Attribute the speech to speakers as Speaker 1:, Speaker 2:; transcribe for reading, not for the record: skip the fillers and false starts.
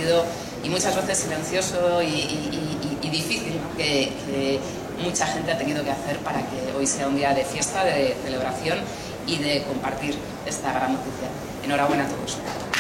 Speaker 1: sentido y muchas veces silencioso y difícil, ¿no? que mucha gente ha tenido que hacer para que hoy sea un día de fiesta, de celebración y de compartir esta gran noticia. Enhorabuena a todos.